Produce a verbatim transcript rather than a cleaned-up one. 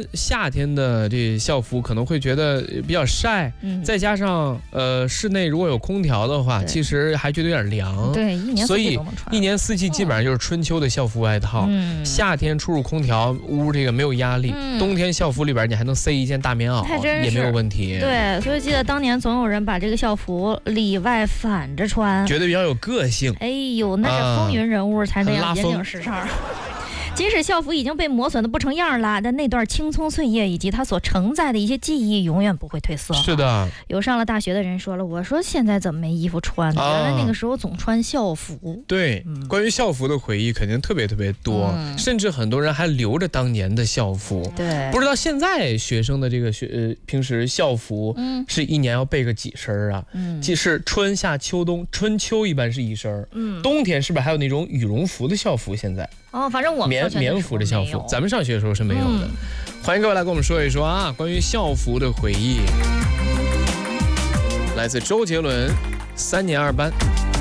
夏天的这校服可能会觉得比较晒，嗯、再加上呃室内如果有空调的话，其实还觉得有点凉。 对，一年四季都能穿。 所以一年四季基本上就是春秋的校服外套。嗯、夏天出入空调屋这个没有压力，嗯、冬天校服里边你还能塞一件大棉袄，也没有问题。 对，所以记得当年总有人把这个校服里外反着穿， 觉得比较有个性。 哎呦，那是风云人物才那样严谨时尚。即使校服已经被磨损的不成样了，但那段青葱岁月以及它所承载的一些记忆永远不会褪色。 是的， 有上了大学的人说了，我说现在怎么没衣服穿呢？啊、原来那个时候总穿校服。 对、嗯，关于校服的回忆肯定特别特别多，嗯、甚至很多人还留着当年的校服。 对， 不知道现在学生的这个学呃平时校服是一年要备个几身啊？嗯，即是春夏秋冬，春秋一般是一身，嗯，冬天是不是还有那种羽绒服的校服？现在？ 哦，反正我们棉棉服的校服，咱们上学的时候是没有的。嗯、欢迎各位来跟我们说一说啊，关于校服的回忆。来自周杰伦，三年二班。